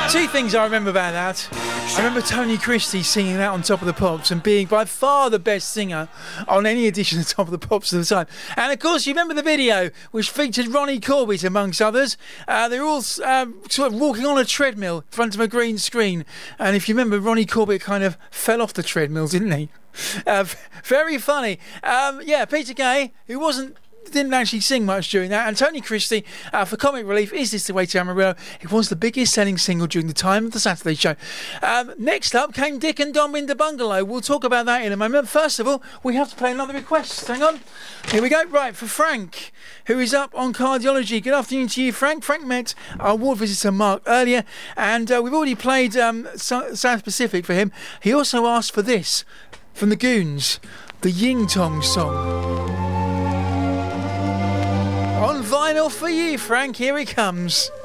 Two things I remember about that. I remember Tony Christie singing that on Top of the Pops and being by far the best singer on any edition of Top of the Pops at the time. And of course, you remember the video, which featured Ronnie Corbett amongst others. They're all sort of walking on a treadmill in front of a green screen. And if you remember, Ronnie Corbett kind of fell off the treadmill, didn't he? Very funny. Peter Gay, who didn't actually sing much during that, and Tony Christie for Comic Relief, Is This the Way to Amarillo? It was the biggest selling single during the time of the Saturday show. Next up came Dick and Dom in the Bungalow. We'll talk about that in a moment. First of all, we have to play another request. Hang on. Here we go. Right, for Frank, who is up on cardiology. Good afternoon to you, Frank. Frank met our ward visitor Mark earlier, and we've already played South Pacific for him. He also asked for this from the Goons, the Ying Tong song. On vinyl for you, Frank. Here he comes.